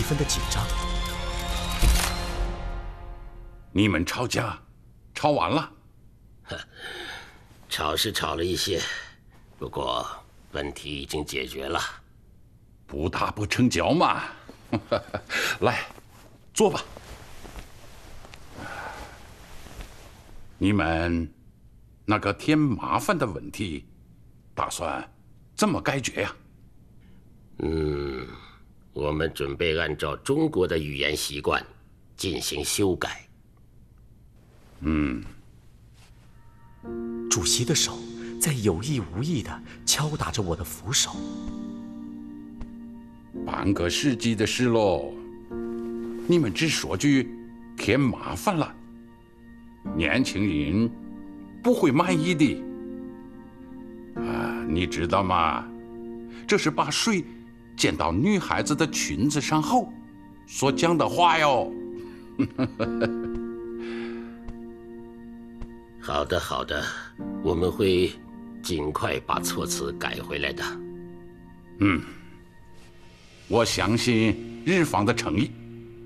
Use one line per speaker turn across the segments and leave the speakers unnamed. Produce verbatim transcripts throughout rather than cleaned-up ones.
分的紧张。
你们吵架，吵完了？
吵是吵了一些，不过问题已经解决了。
不打不成交嘛。来，坐吧。你们那个添麻烦的问题，打算怎么解决呀？
嗯，我们准备按照中国的语言习惯进行修改。
嗯。
主席的手在有意无意地敲打着我的扶手。
半个世纪的事喽，你们只说句添麻烦了，年轻人不会满意的。啊，你知道吗？这是把水溅到女孩子的裙子上后所讲的话哟。
好的，好的，我们会尽快把措辞改回来的。
嗯，我相信日方的诚意。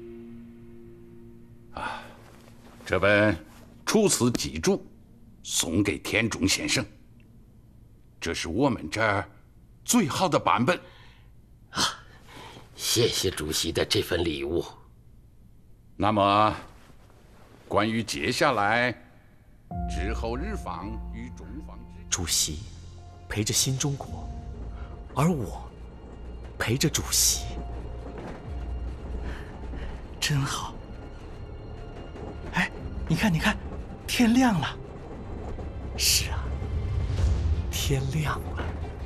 啊，这本《楚辞集注》送给田中先生，这是我们这儿最好的版本。
啊，谢谢主席的这份礼物。
那么，关于接下来之后日方与中方之，
主席陪着新中国，而我陪着主席，
真好。哎，你看，你看，天亮了。
是啊，天亮了。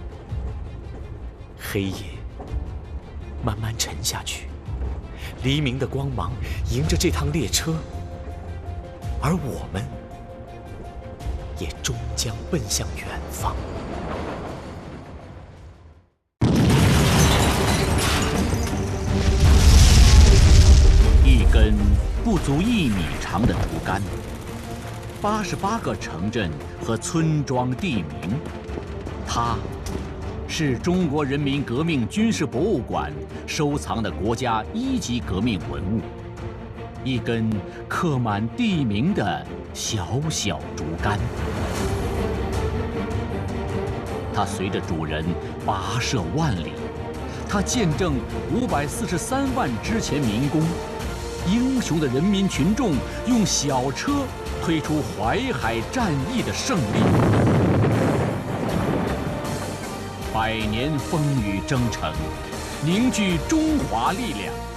黑夜慢慢沉下去，黎明的光芒迎着这趟列车，而我们也终将奔向远方。
一根不足一米长的竹竿，八十八个城镇和村庄地名，它是中国人民革命军事博物馆收藏的国家一级革命文物，一根刻满地名的小小竹竿。它随着主人跋涉万里，它见证五百四十三万之前民工，英雄的人民群众用小车推出淮海战役的胜利。百年风雨征程，凝聚中华力量。